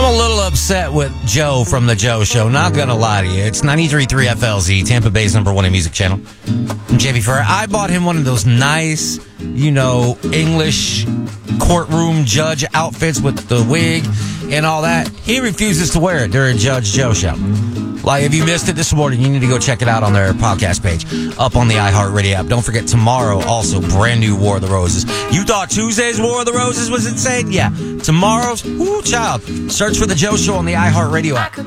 a little upset with Joe from The Joe Show. Not going to lie to you. It's 93.3 FLZ, Tampa Bay's #1 music channel. I'm JB Ferrer. I bought him one of those nice, English courtroom judge outfits with the wig and all that. He refuses to wear it during Judge Joe Show. Like, if you missed it this morning, you need to go check it out on their podcast page up on the iHeartRadio app. Don't forget, tomorrow, also, brand new War of the Roses. You thought Tuesday's War of the Roses was insane? Yeah. Tomorrow's, child. Search for The Joe Show on the iHeartRadio app.